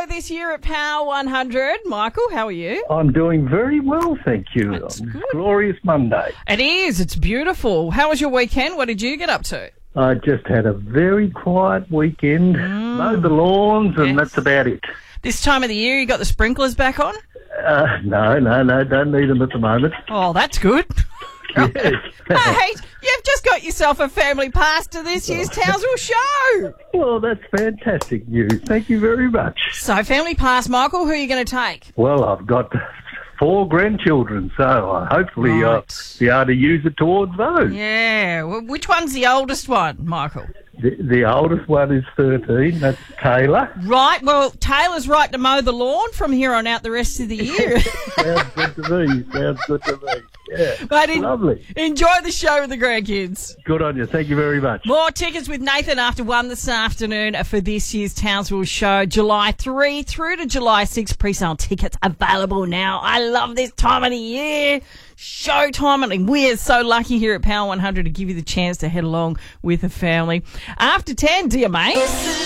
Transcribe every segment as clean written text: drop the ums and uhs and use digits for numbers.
this year at Power 100. Michael, how are you? I'm doing very well, thank you. That's good. Glorious Monday. It is. It's beautiful. How was your weekend? What did you get up to? I just had a very quiet weekend, mowed the lawns, and that's about it. This time of the year, you got the sprinklers back on? No, don't need them at the moment. Oh, that's good. Yes. Hey, you've just got yourself a family pass to this year's Townsville show. Well, that's fantastic news. Thank you very much. So, family pass, Michael, who are you going to take? Well, I've got 4 grandchildren, so hopefully I'll Right. be able to use it towards those. Yeah. Well, which one's the oldest one, Michael? The oldest one is 13, that's Taylor. Right. Well, Taylor's right to mow the lawn from here on out the rest of the year. Sounds good to me. Yeah, But lovely. Enjoy the show with the grandkids. Good on you. Thank you very much. More tickets with Nathan after 1 this afternoon for this year's Townsville show. July 3 through to July 6. Pre-sale tickets available now. I love this time of the year. Showtime. And we are so lucky here at Power 100 to give you the chance to head along with the family. After 10, dear mates.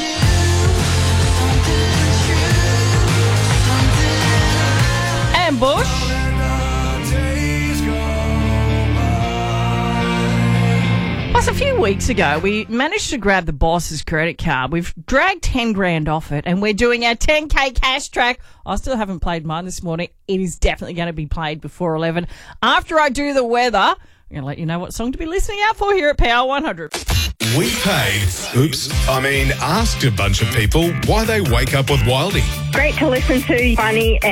Ambush. Plus, a few weeks ago, we managed to grab the boss's credit card. We've dragged 10 grand off it, and we're doing our 10K cash track. I still haven't played mine this morning. It is definitely going to be played before 11. After I do the weather, I'm going to let you know what song to be listening out for here at Power 100. We asked a bunch of people why they wake up with Wildy. Great to listen to, funny